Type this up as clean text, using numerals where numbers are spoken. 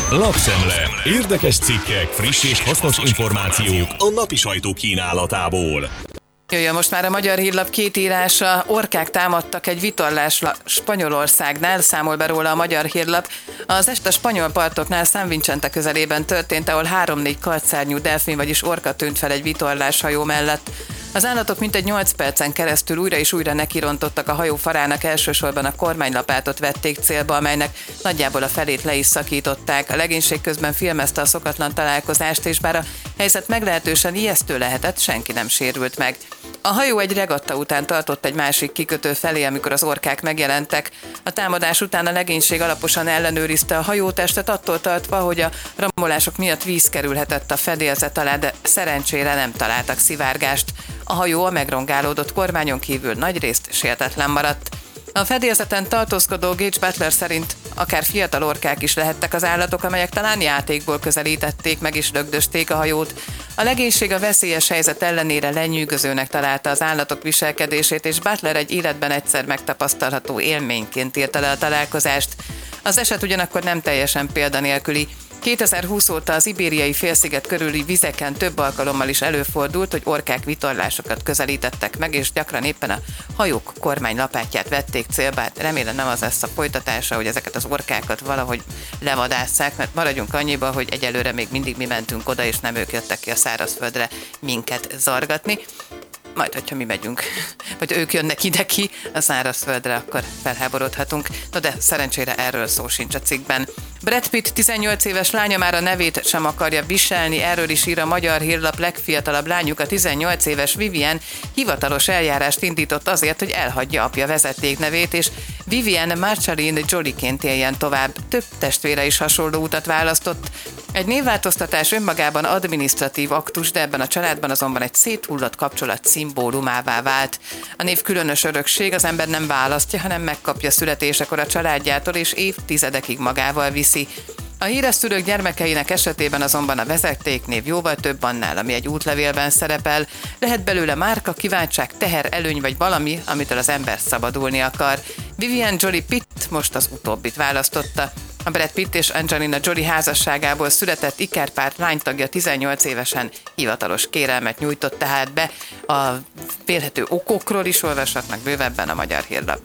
Lapszemle. Érdekes cikkek, friss és hasznos információk a napi sajtó kínálatából. Jöjjön most már a Magyar Hírlap két írása. Orkák támadtak egy vitorlásra Spanyolországnál, számol be róla a Magyar Hírlap. Az este a spanyol partoknál San Vicente közelében történt, ahol 3-4 kartszárnyú delfin, vagyis orka tűnt fel egy vitorláshajó mellett. Az állatok mintegy 8 percen keresztül újra és újra nekirontottak a hajó farának, elsősorban a kormánylapátot vették célba, amelynek nagyjából a felét le is szakították. A legénység közben filmezte a szokatlan találkozást, és bár a helyzet meglehetősen ijesztő lehetett, senki nem sérült meg. A hajó egy regatta után tartott egy másik kikötő felé, amikor az orkák megjelentek. A támadás után a legénység alaposan ellenőrizte a hajótestet, attól tartva, hogy a ramolások miatt víz kerülhetett a fedélzet alá, de szerencsére nem találtak szivárgást. A hajó a megrongálódott kormányon kívül nagyrészt sértetlen maradt. A fedélzeten tartózkodó Gage Butler szerint akár fiatal orkák is lehettek az állatok, amelyek talán játékból közelítették, meg is lögdösték a hajót. A legénység a veszélyes helyzet ellenére lenyűgözőnek találta az állatok viselkedését, és Butler egy életben egyszer megtapasztalható élményként írta le a találkozást. Az eset ugyanakkor nem teljesen példanélküli. 2020 óta az ibériai félsziget körüli vizeken több alkalommal is előfordult, hogy orkák vitorlásokat közelítettek meg, és gyakran éppen a hajók kormánylapátját vették célba. Remélem nem az lesz a folytatása, hogy ezeket az orkákat valahogy levadásszák, mert maradjunk annyiba, hogy egyelőre még mindig mi mentünk oda, és nem ők jöttek ki a szárazföldre minket zargatni. Majd, hogyha mi megyünk, vagy ők jönnek ide ki a szárazföldre, akkor felháborodhatunk. No de szerencsére erről szó sincs a cikkben. Brad Pitt 18 éves lánya már a nevét sem akarja viselni, erről is ír a Magyar Hírlap. Legfiatalabb lányuk, a 18 éves Vivian hivatalos eljárást indított azért, hogy elhagyja apja vezetéknevét, és Vivian Marceline Jolie-ként éljen tovább. Több testvére is hasonló utat választott. Egy névváltoztatás önmagában adminisztratív aktus, de ebben a családban azonban egy széthullott kapcsolat szimbólumává vált. A név különös örökség, az ember nem választja, hanem megkapja születésekor a családjától, és évtizedekig magával viszi. A híres szülők gyermekeinek esetében azonban a vezetéknév jóval több annál, ami egy útlevélben szerepel. Lehet belőle márka, kiváltság, teher, előny vagy valami, amitől az ember szabadulni akar. Vivian Jolie Pitt most az utóbbit választotta. A Brad Pitt és Angelina Jolie házasságából született ikerpár lánytagja 18 évesen hivatalos kérelmet nyújtott tehát be. A vélhető okokról is olvashatnak bővebben a Magyar Hírlapban.